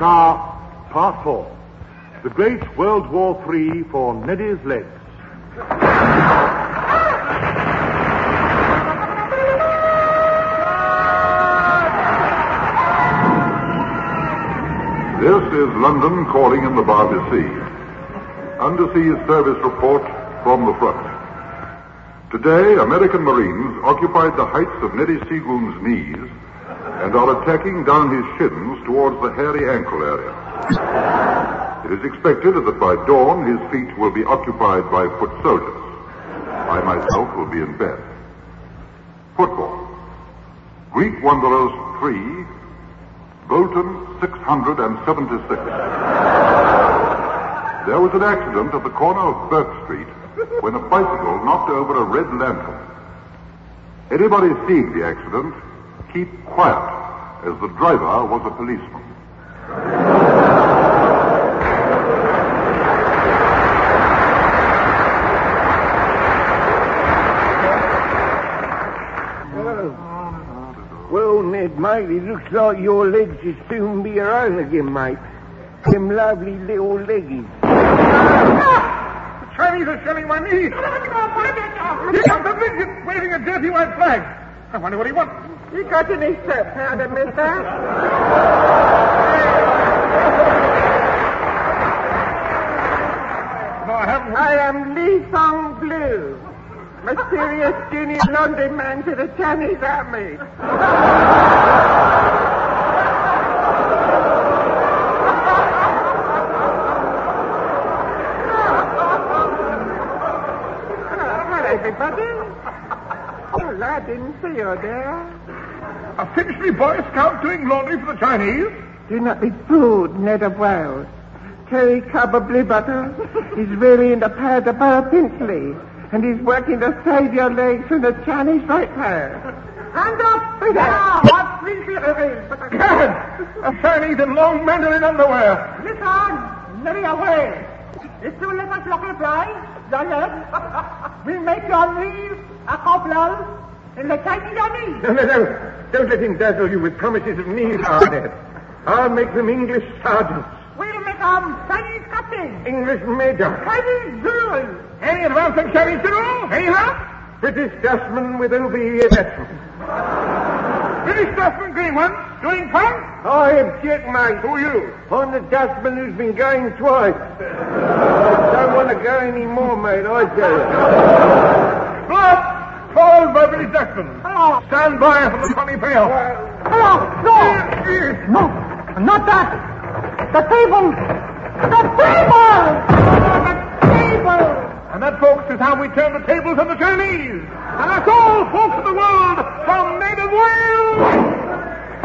Car, Part 4. The Great World War III for Neddy's Legs. This is London calling in the Barby Sea. Undersea Service report from the front. Today, American Marines occupied the heights of Neddy Seagoon's knees and are attacking down his shins towards the hairy ankle area. It is expected that by dawn his feet will be occupied by foot soldiers. I myself will be in bed. Football. Greek Wanderers 3, Bolton 676. There was an accident at the corner of Burke Street when a bicycle knocked over a red lantern. Anybody seeing the accident, keep quiet, as the driver was a policeman. Well, Ned, mate, it looks like your legs will soon be your own again, mate. Them lovely little leggies. The Chinese are shelling my knees. Here comes a midget waving a dirty white flag. I wonder what he wants. You got any soap powder, mister? No, I haven't. I am Lee Song Blue, mysterious junior laundry man to the Chinese army. Everybody? Well, I didn't see you there. A Finchley Boy Scout doing laundry for the Chinese? Do not be fooled, Ned of Wales. Terry Cobber-Bluebottle is really in the pad of Borough Finchley, and he's working to save your legs from the Chinese ratepayer. Hand up! What Finchley it is? Gad! A Chinese in long mandarin underwear. Listen, very away. If you let us look reply, your legs, we make your knees a cobbler in the Chinese army. No. Don't let him dazzle you with promises of knees, Ned. I'll make them English sergeants. We'll make them Chinese captains. English major. Chinese generals. Any advancing Chinese general? Any help? British dustman with OBE attachment. British dustman going once, going twice? I object, mate. Who are you? I'm the dustman who's been going twice. I don't want to go any more, mate, I tell you. Blood! Followed by British dustman. Hello. Stand by for the funny pail. Hello. No, not that. The table. The table. The table. And that, folks, is how we turn the tables on the Chinese. And that's all.